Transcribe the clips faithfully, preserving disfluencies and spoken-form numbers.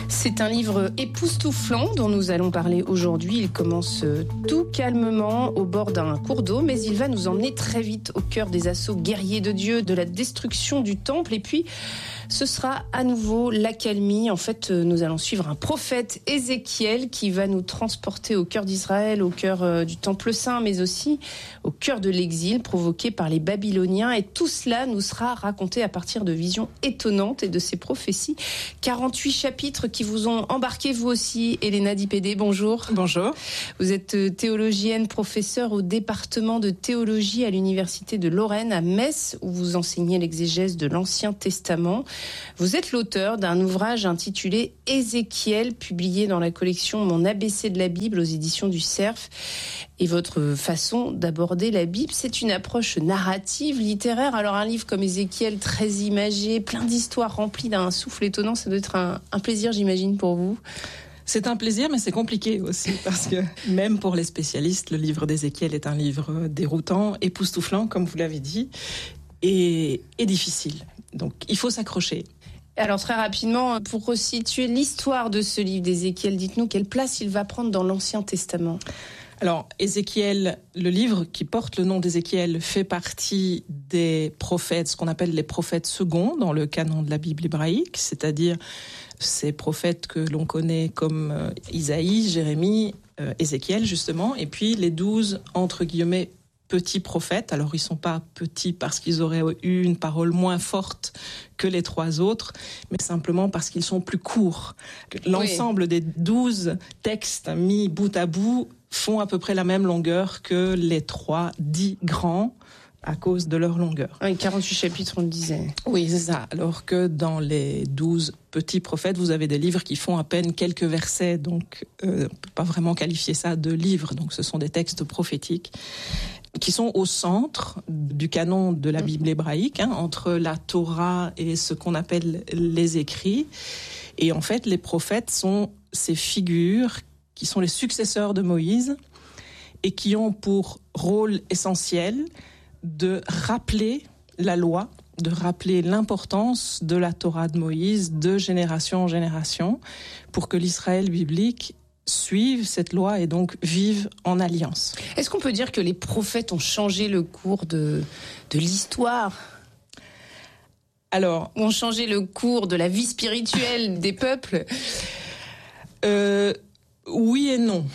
C'est un livre époustouflant dont nous allons parler aujourd'hui. Il commence tout calmement au bord d'un cours d'eau, mais il va nous emmener très vite au cœur des assauts guerriers de Dieu, de la destruction du temple. Et puis, ce sera à nouveau l'accalmie. En fait, nous allons suivre un prophète, Ézéchiel, qui va nous transporter au cœur d'Israël, au cœur du temple saint, mais aussi au cœur de l'exil provoqué par les Babyloniens. Et tout cela nous sera raconté à partir de visions étonnantes et de ces prophéties. quarante-huit chapitres qui vous ont embarqué, vous aussi, Elena Dipédé. Bonjour. Bonjour. Vous êtes théologienne, professeure au département de théologie à l'université de Lorraine à Metz, où vous enseignez l'exégèse de l'Ancien Testament. Vous êtes l'auteur d'un ouvrage intitulé Ézéchiel, publié dans la collection Mon A B C de la Bible aux éditions du Cerf. Et votre façon d'aborder la Bible, c'est une approche narrative, littéraire. Alors un livre comme Ézéchiel, très imagé, plein d'histoires remplies d'un souffle étonnant, ça doit être un, un plaisir, j'imagine, pour vous. C'est un plaisir, mais c'est compliqué aussi, parce que même pour les spécialistes, le livre d'Ézéchiel est un livre déroutant, époustouflant, comme vous l'avez dit, et, et difficile. Donc il faut s'accrocher. Alors très rapidement, pour resituer l'histoire de ce livre d'Ézéchiel, dites-nous quelle place il va prendre dans l'Ancien Testament. Alors, Ézéchiel, le livre qui porte le nom d'Ézéchiel, fait partie des prophètes, ce qu'on appelle les prophètes seconds dans le canon de la Bible hébraïque, c'est-à-dire ces prophètes que l'on connaît comme euh, Isaïe, Jérémie, euh, Ézéchiel justement, et puis les douze, entre guillemets, petits prophètes. Alors, ils ne sont pas petits parce qu'ils auraient eu une parole moins forte que les trois autres, mais simplement parce qu'ils sont plus courts. L'ensemble oui. des douze textes mis bout à bout font à peu près la même longueur que les trois dits grands à cause de leur longueur. Oui, quarante-huit chapitres, on le disait. Oui, c'est ça. Alors que dans les douze petits prophètes, vous avez des livres qui font à peine quelques versets, donc euh, on ne peut pas vraiment qualifier ça de livres, donc ce sont des textes prophétiques qui sont au centre du canon de la Bible hébraïque, hein, entre la Torah et ce qu'on appelle les écrits. Et en fait, les prophètes sont ces figures qui sont les successeurs de Moïse et qui ont pour rôle essentiel de rappeler la loi, de rappeler l'importance de la Torah de Moïse de génération en génération pour que l'Israël biblique suive cette loi et donc vive en alliance. Est-ce qu'on peut dire que les prophètes ont changé le cours de, de l'histoire ? Alors, ont changé le cours de la vie spirituelle des peuples ? euh, Oui et non.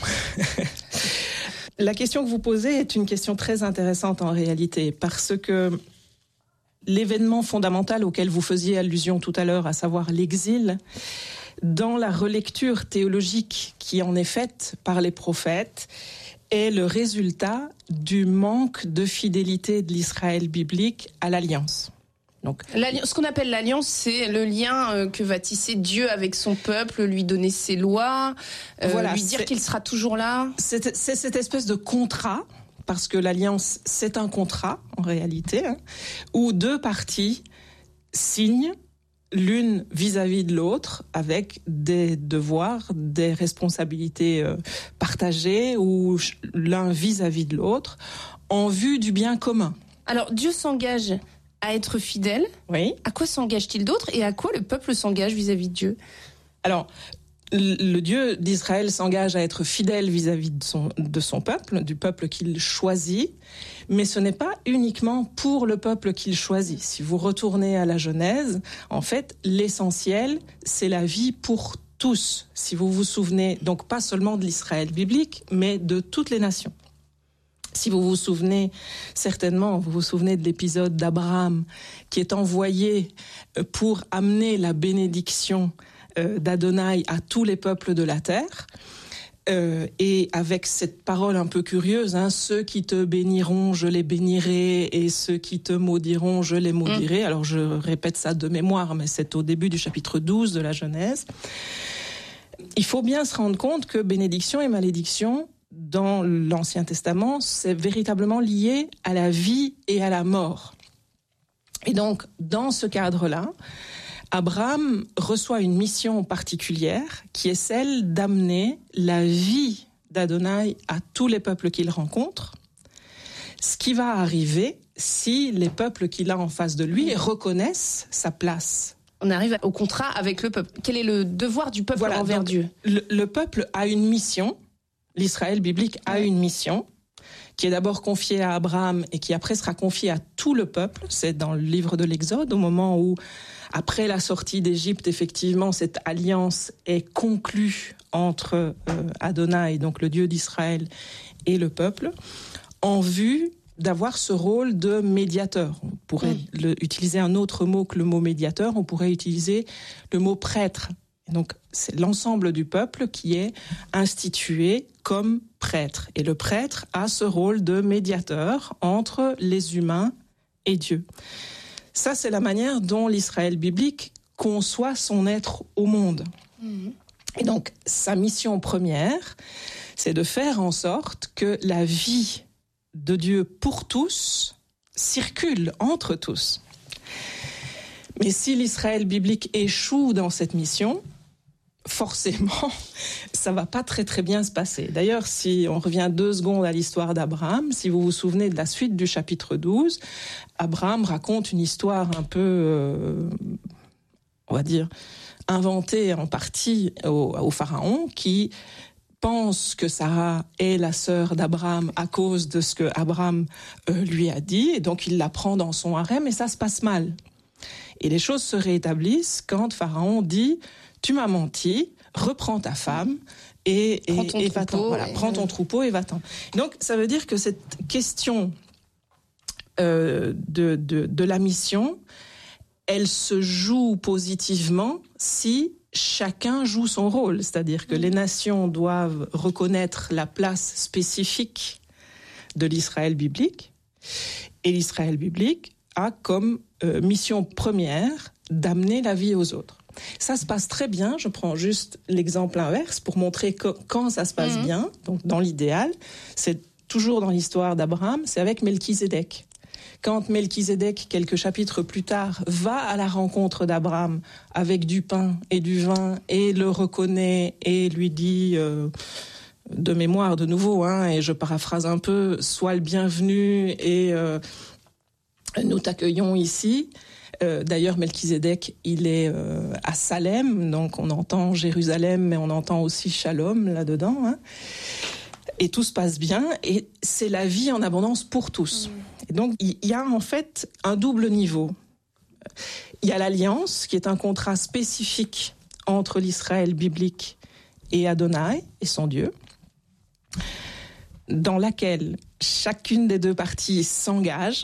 La question que vous posez est une question très intéressante en réalité, parce que l'événement fondamental auquel vous faisiez allusion tout à l'heure, à savoir l'exil, dans la relecture théologique qui en est faite par les prophètes, est le résultat du manque de fidélité de l'Israël biblique à l'Alliance. Donc, ce qu'on appelle l'alliance, c'est le lien que va tisser Dieu avec son peuple, lui donner ses lois, euh, voilà, lui dire qu'il sera toujours là. C'est, c'est cette espèce de contrat, parce que l'alliance, c'est un contrat, en réalité, hein, où deux parties signent l'une vis-à-vis de l'autre avec des devoirs, des responsabilités euh, partagées, ou l'un vis-à-vis de l'autre, en vue du bien commun. Alors, Dieu s'engage à être fidèle. Oui. À quoi s'engage-t-il d'autre et à quoi le peuple s'engage vis-à-vis de Dieu ? Alors, le Dieu d'Israël s'engage à être fidèle vis-à-vis de son, de son peuple, du peuple qu'il choisit, mais ce n'est pas uniquement pour le peuple qu'il choisit. Si vous retournez à la Genèse, en fait, l'essentiel, c'est la vie pour tous. Si vous vous souvenez, donc pas seulement de l'Israël biblique, mais de toutes les nations. Si vous vous souvenez, certainement, vous vous souvenez de l'épisode d'Abraham qui est envoyé pour amener la bénédiction d'Adonai à tous les peuples de la terre. Euh, et avec cette parole un peu curieuse, hein, ceux qui te béniront, je les bénirai, et ceux qui te maudiront, je les maudirai. Mmh. Alors je répète ça de mémoire, mais c'est au début du chapitre douze de la Genèse. Il faut bien se rendre compte que bénédiction et malédiction, dans l'Ancien Testament, c'est véritablement lié à la vie et à la mort. Et donc, dans ce cadre-là, Abraham reçoit une mission particulière qui est celle d'amener la vie d'Adonai à tous les peuples qu'il rencontre, ce qui va arriver si les peuples qu'il a en face de lui reconnaissent sa place On arrive au contrat avec le peuple. Quel est le devoir du peuple voilà, envers donc, Dieu ? le, le peuple a une mission, l'Israël biblique a ouais. une mission, qui est d'abord confiée à Abraham et qui après sera confiée à tout le peuple. C'est dans le livre de l'Exode, au moment où, après la sortie d'Égypte, effectivement, cette alliance est conclue entre euh, Adonai, donc le Dieu d'Israël, et le peuple, en vue d'avoir ce rôle de médiateur. On pourrait mmh. le, utiliser un autre mot que le mot médiateur, on pourrait utiliser le mot prêtre. Et donc, c'est l'ensemble du peuple qui est institué comme prêtre. Et le prêtre a ce rôle de médiateur entre les humains et Dieu. Ça, c'est la manière dont l'Israël biblique conçoit son être au monde. Mmh. Et donc, sa mission première, c'est de faire en sorte que la vie de Dieu pour tous circule entre tous. Mais si l'Israël biblique échoue dans cette mission, forcément, ça va pas très très bien se passer. D'ailleurs, si on revient deux secondes à l'histoire d'Abraham, si vous vous souvenez de la suite du chapitre douze, Abraham raconte une histoire un peu, euh, on va dire, inventée en partie au, au pharaon, qui pense que Sarah est la sœur d'Abraham à cause de ce que Abraham euh, lui a dit, et donc il la prend dans son harem, et ça se passe mal. Et les choses se rétablissent quand Pharaon dit « Tu m'as menti, reprends ta femme et, et, prends ton et troupeau, va-t'en. Voilà, et... prends ton troupeau et va-t'en. » Donc ça veut dire que cette question euh, de, de, de la mission, elle se joue positivement si chacun joue son rôle, c'est-à-dire que les nations doivent reconnaître la place spécifique de l'Israël biblique, et l'Israël biblique a comme euh, mission première d'amener la vie aux autres. Ça se passe très bien, je prends juste l'exemple inverse pour montrer que quand ça se passe mmh. bien, donc dans l'idéal, c'est toujours dans l'histoire d'Abraham, c'est avec Melchizedek. Quand Melchizedek, quelques chapitres plus tard, va à la rencontre d'Abraham avec du pain et du vin et le reconnaît et lui dit, euh, de mémoire de nouveau, hein, et je paraphrase un peu, sois le bienvenu et euh, nous t'accueillons ici. Euh, d'ailleurs, Melchizedek, il est euh, à Salem, donc on entend Jérusalem, mais on entend aussi Shalom là-dedans. Hein. Et tout se passe bien, et c'est la vie en abondance pour tous. Mmh. Et donc, il y a en fait un double niveau. Il y a l'alliance, qui est un contrat spécifique entre l'Israël biblique et Adonai, et son Dieu, dans laquelle chacune des deux parties s'engage.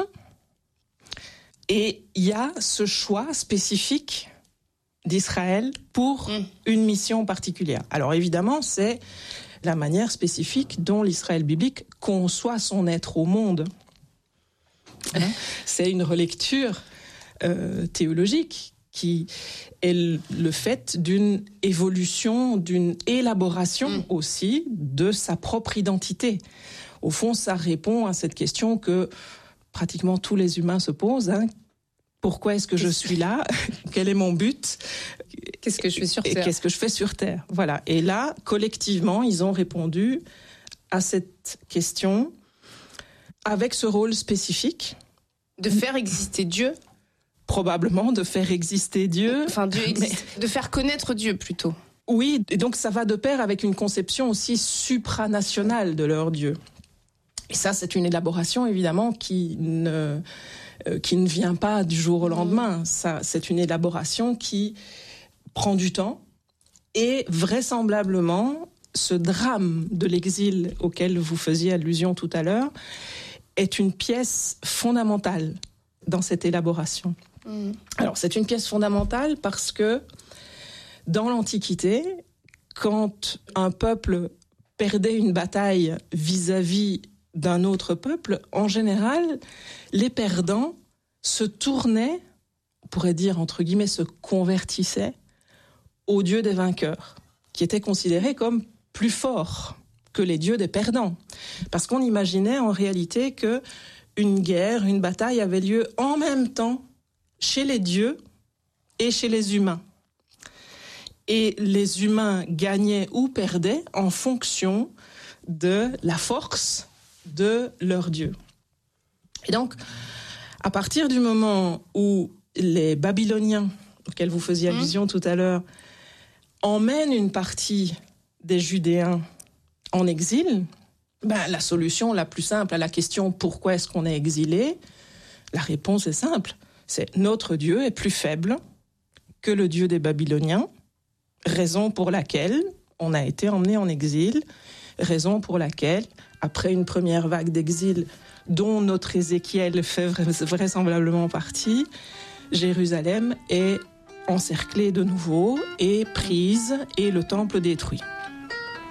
Et il y a ce choix spécifique d'Israël pour mmh. une mission particulière. Alors évidemment, c'est la manière spécifique dont l'Israël biblique conçoit son être au monde. Hein? C'est une relecture euh, théologique qui est le fait d'une évolution, d'une élaboration mmh. aussi de sa propre identité. Au fond, ça répond à cette question que pratiquement tous les humains se posent. Hein. Pourquoi est-ce que je suis là ? Quel est mon but ? Qu'est-ce que je fais sur Terre ? Et qu'est-ce que je fais sur Terre ? Voilà. Et là, collectivement, ils ont répondu à cette question avec ce rôle spécifique. De faire exister Dieu ? Probablement de faire exister Dieu. Enfin, Dieu existe. Mais... de faire connaître Dieu, plutôt. Oui, et donc ça va de pair avec une conception aussi supranationale de leur Dieu. Et ça, c'est une élaboration, évidemment, qui ne, euh, qui ne vient pas du jour au lendemain. Ça, c'est une élaboration qui prend du temps. Et vraisemblablement, ce drame de l'exil auquel vous faisiez allusion tout à l'heure est une pièce fondamentale dans cette élaboration. Mmh. Alors, c'est une pièce fondamentale parce que, dans l'Antiquité, quand un peuple perdait une bataille vis-à-vis d'un autre peuple, en général, les perdants se tournaient, on pourrait dire entre guillemets, se convertissaient au Dieu des vainqueurs, qui était considéré comme plus fort que les dieux des perdants. Parce qu'on imaginait en réalité que une guerre, une bataille avait lieu en même temps chez les dieux et chez les humains. Et les humains gagnaient ou perdaient en fonction de la force de leur Dieu. Et donc, à partir du moment où les Babyloniens auquel vous faisiez allusion mmh. tout à l'heure, emmène une partie des Judéens en exil, ben, la solution la plus simple à la question « Pourquoi est-ce qu'on est exilé ?», la réponse est simple. C'est « Notre Dieu est plus faible que le Dieu des Babyloniens », raison pour laquelle on a été emmené en exil, raison pour laquelle, après une première vague d'exil dont notre Ézéchiel fait vraisemblablement partie, Jérusalem est encerclée de nouveau et prise et le temple détruit.